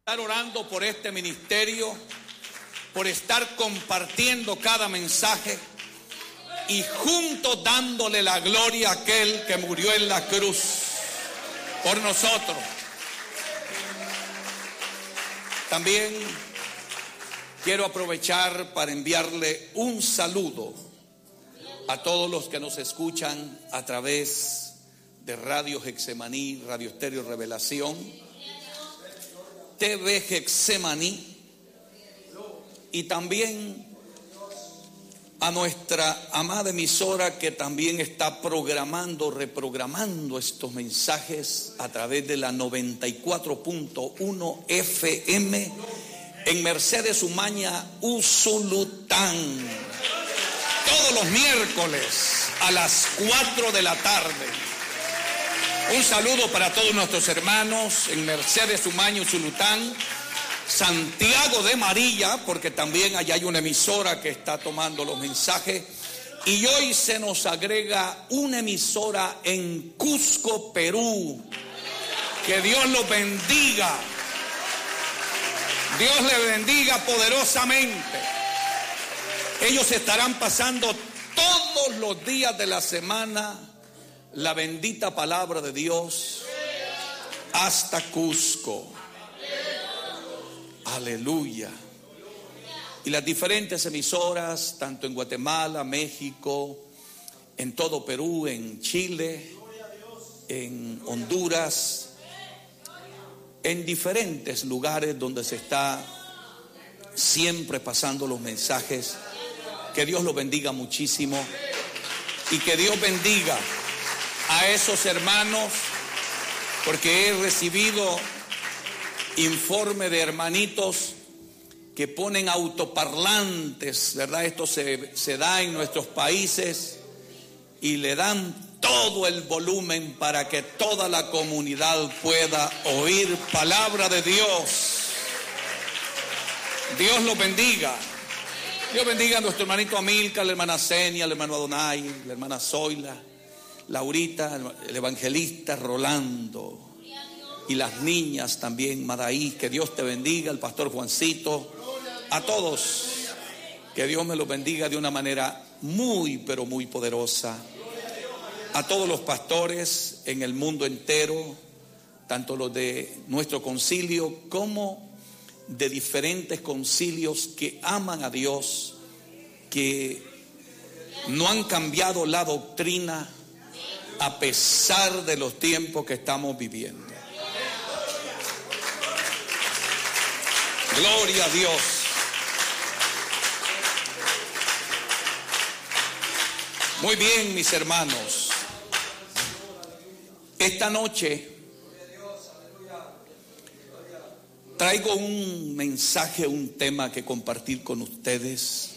Estar orando por este ministerio, por estar compartiendo cada mensaje y juntos dándole la gloria a aquel que murió en la cruz por nosotros. También quiero aprovechar para enviarle un saludo a todos los que nos escuchan a través de Radio Getsemaní, Radio Estéreo Revelación, TV Getsemaní, y también a nuestra amada emisora que también está reprogramando estos mensajes a través de la 94.1 FM en Mercedes Umaña, Usulután, todos los miércoles a las 4 de la tarde. Un saludo para todos nuestros hermanos en Mercedes Umaña, Usulután, Santiago de Marilla, porque también allá hay una emisora que está tomando los mensajes. Y hoy se nos agrega una emisora en Cusco, Perú. Que Dios los bendiga. Dios les bendiga poderosamente. Ellos estarán pasando todos los días de la semana la bendita palabra de Dios hasta Cusco. Aleluya. Y las diferentes emisoras, tanto en Guatemala, México, en todo Perú, en Chile, en Honduras, en diferentes lugares donde se está siempre pasando los mensajes. Que Dios los bendiga muchísimo y que Dios bendiga a esos hermanos, porque he recibido informe de hermanitos que ponen autoparlantes, ¿verdad? Esto se da en nuestros países y le dan todo el volumen para que toda la comunidad pueda oír palabra de Dios. Dios los bendiga. Dios bendiga a nuestro hermanito Amilcar, la hermana Zenia, el hermano Adonai, la hermana Zoila, Laurita, el evangelista Rolando y las niñas también, Madaí. Que Dios te bendiga, el pastor Juancito, a todos, que Dios me los bendiga de una manera muy, pero muy poderosa. A todos los pastores en el mundo entero, tanto los de nuestro concilio como de diferentes concilios que aman a Dios, que no han cambiado la doctrina a pesar de los tiempos que estamos viviendo. Gloria a Dios. Muy bien, mis hermanos. Esta noche traigo un mensaje, un tema que compartir con ustedes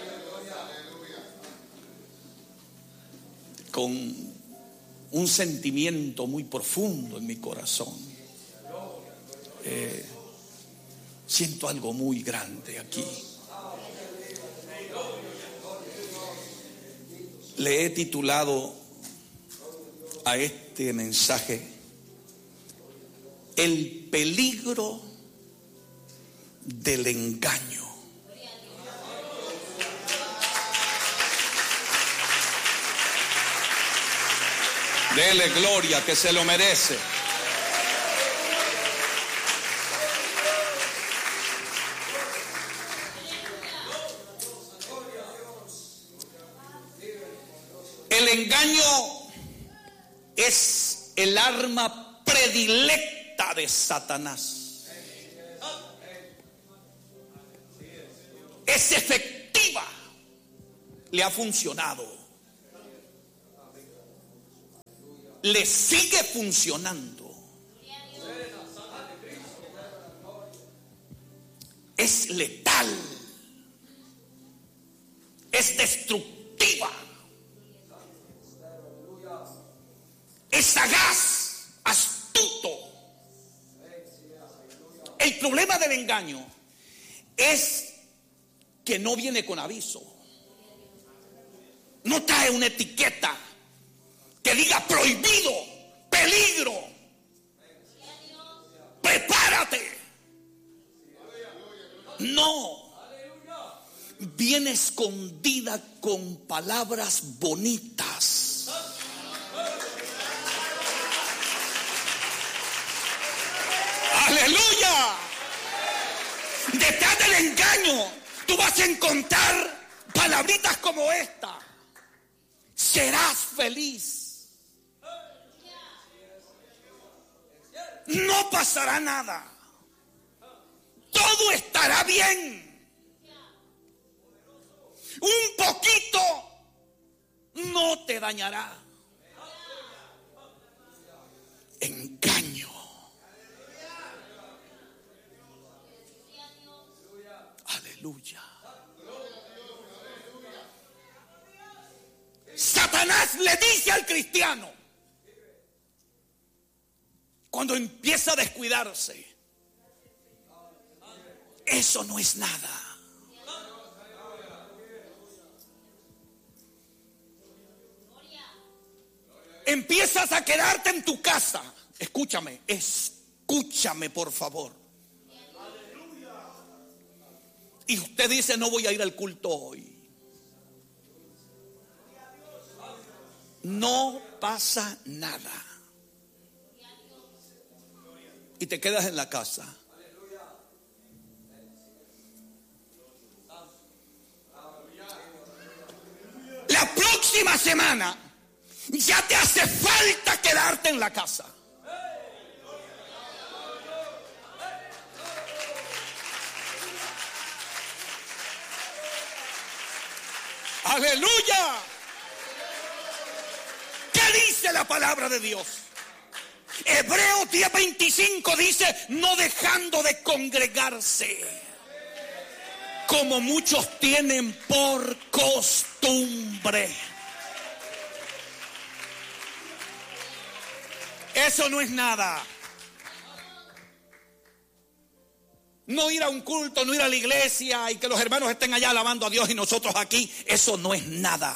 con un sentimiento muy profundo en mi corazón. Siento algo muy grande aquí. Le he titulado a este mensaje El peligro del engaño. Dele gloria, que se lo merece. El engaño es el arma predilecta de Satanás. Es efectiva, le ha funcionado, le sigue funcionando. Es letal, es destructiva, es sagaz, astuto. El problema del engaño es que no viene con aviso, no trae una etiqueta que diga prohibido, peligro, prepárate. No. Viene escondida con palabras bonitas. Aleluya. Detrás del engaño tú vas a encontrar palabritas como esta. Serás feliz. No pasará nada. Todo estará bien. Un poquito no te dañará. Engaño. Aleluya. Satanás le dice al cristiano, cuando empieza a descuidarse, eso no es nada. Empiezas a quedarte en tu casa. Escúchame por favor. Y usted dice, no voy a ir al culto hoy. No pasa nada. Y te quedas en la casa. La próxima semana ya te hace falta quedarte en la casa. Aleluya. ¿Qué dice la palabra de Dios? Hebreos 10:25 dice, no dejando de congregarse, como muchos tienen por costumbre. Eso no es nada. No ir a un culto, no ir a la iglesia y que los hermanos estén allá alabando a Dios y nosotros aquí, eso no es nada.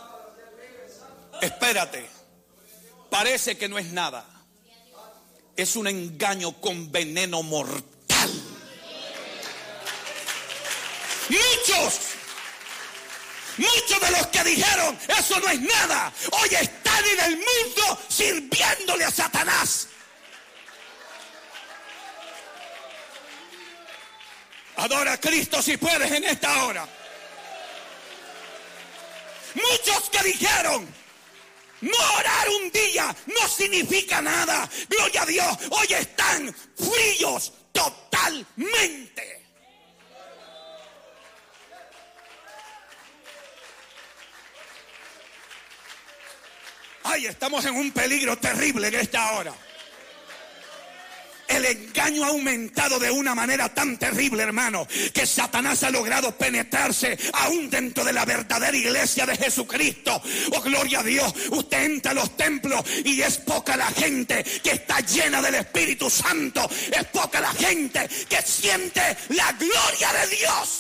Espérate, parece que no es nada. Es un engaño con veneno mortal. Muchos de los que dijeron eso no es nada, hoy están en el mundo sirviéndole a Satanás. Adora a Cristo si puedes en esta hora. Muchos que dijeron, no orar un día no significa nada, gloria a Dios, hoy están fríos totalmente. Ay, estamos en un peligro terrible en esta hora. El engaño ha aumentado de una manera tan terrible, hermano, que Satanás ha logrado penetrarse aún dentro de la verdadera iglesia de Jesucristo. Oh, gloria a Dios. Usted entra a los templos y es poca la gente que está llena del Espíritu Santo. Es poca la gente que siente la gloria de Dios.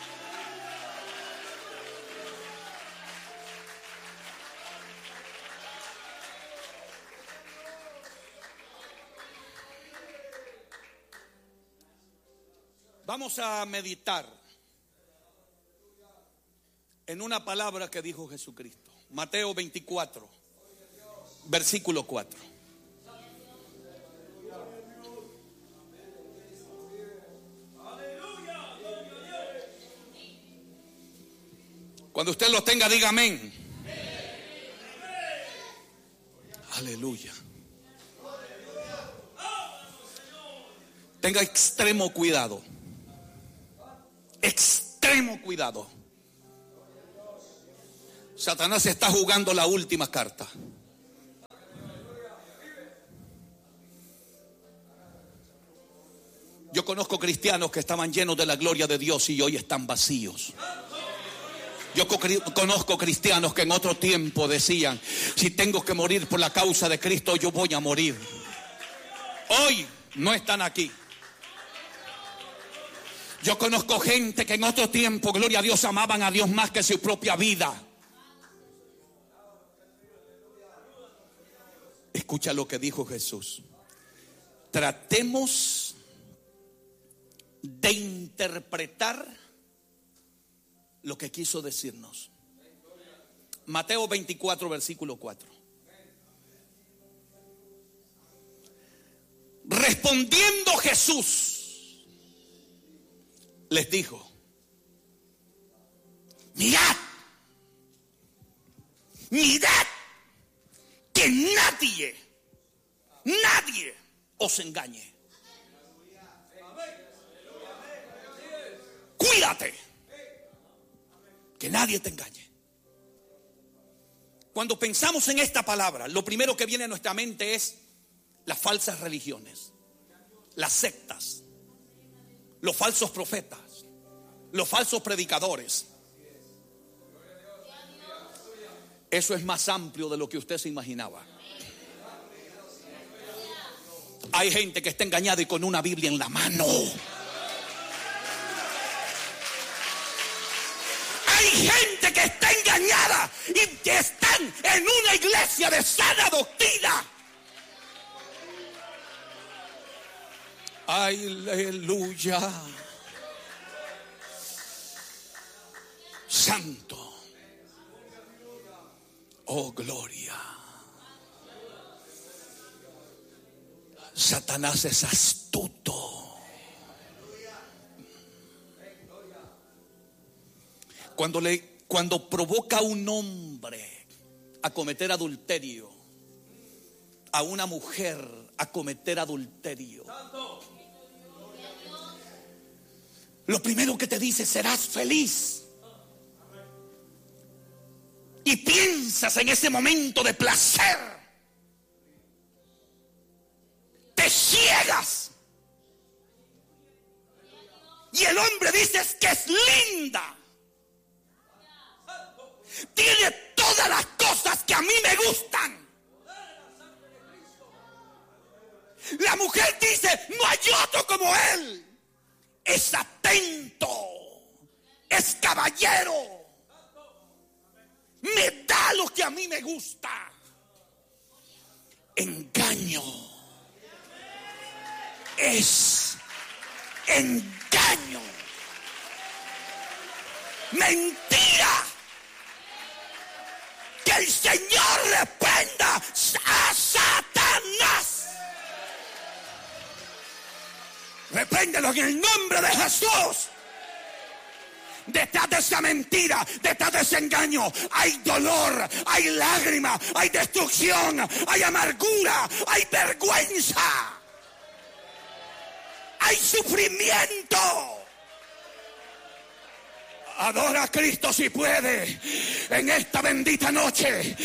Vamos a meditar en una palabra que dijo Jesucristo. Mateo 24, versículo 4. Cuando usted lo tenga, diga amén. Aleluya. Tenga extremo cuidado. Extremo cuidado. Satanás está jugando la última carta. Yo conozco cristianos que estaban llenos de la gloria de Dios y hoy están vacíos. Yo conozco cristianos que en otro tiempo decían, si tengo que morir por la causa de Cristo, yo voy a morir. Hoy no están aquí. Yo conozco gente que en otro tiempo, gloria a Dios, amaban a Dios más que su propia vida. Escucha lo que dijo Jesús. Tratemos de interpretar lo que quiso decirnos. Mateo 24, versículo 4. Respondiendo Jesús, les dijo: mirad que nadie os engañe. Cuídate que nadie te engañe. Cuando pensamos en esta palabra, lo primero que viene a nuestra mente es las falsas religiones, las sectas, los falsos profetas, los falsos predicadores. Eso es más amplio de lo que usted se imaginaba. Hay gente que está engañada y con una Biblia en la mano. Hay gente que está engañada y que están en una iglesia de sana doctrina. Aleluya. Santo. Oh, gloria. Satanás es astuto. Cuando provoca a un hombre a cometer adulterio, a una mujer a cometer adulterio, lo primero que te dice: serás feliz. Y piensas en ese momento de placer. Te ciegas. Y el hombre dice que es linda. Tiene todas las cosas que a mí me gustan. La mujer dice: no hay otro como él. Es atento. Es caballero. Me da lo que a mí me gusta. Engaño. Es engaño. Mentira. Que el Señor reprenda a Satanás. Repréndelo en el nombre de Jesús. Detrás de esa mentira, detrás de ese engaño, hay dolor, hay lágrima, hay destrucción, hay amargura, hay vergüenza, hay sufrimiento. Adora a Cristo si puede en esta bendita noche.